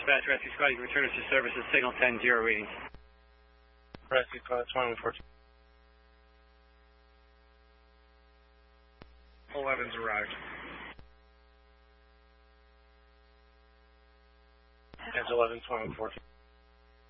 Dispatch, Rescue Squad, you can return us to service at signal 10-0 readings. Rescue Squad 2114. 11's arrived. It's 11-2114.